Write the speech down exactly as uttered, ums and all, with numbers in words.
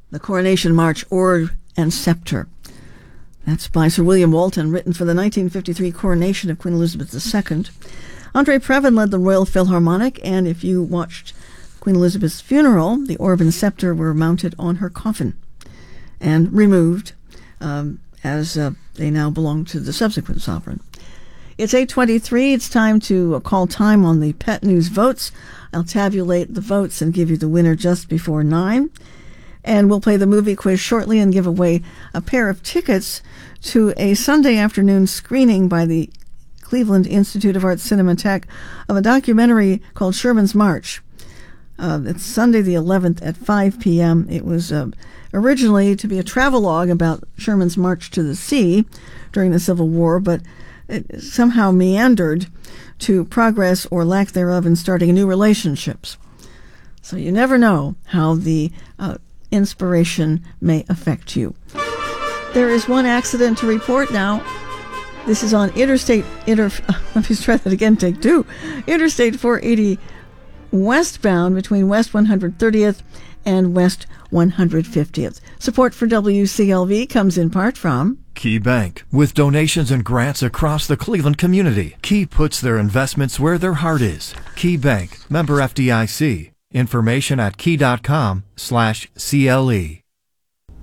The Coronation March, Orb and Scepter. That's by Sir William Walton, written for the nineteen fifty-three coronation of Queen Elizabeth the Second. Andre Previn led the Royal Philharmonic, and if you watched Queen Elizabeth's funeral, the orb and scepter were mounted on her coffin and removed, um, as uh, they now belong to the subsequent sovereign. It's eight twenty-three. It's time to call time on the Pet News votes. I'll tabulate the votes and give you the winner just before nine. And we'll play the movie quiz shortly and give away a pair of tickets to a Sunday afternoon screening by the Cleveland Institute of Arts Cinematheque of a documentary called Sherman's March. Uh, it's Sunday the eleventh at five p.m. It was uh, originally to be a travelogue about Sherman's march to the sea during the Civil War, but it somehow meandered to progress or lack thereof in starting new relationships. So you never know how the uh, inspiration may affect you. There is one accident to report now. This is on Interstate, inter, let me try that again, take two. Interstate four eighty westbound between West one hundred thirtieth and West one hundred fiftieth. Support for W C L V comes in part from Key Bank. With donations and grants across the Cleveland community, Key puts their investments where their heart is. Key Bank, member F D I C. Information at key dot com slash C L E.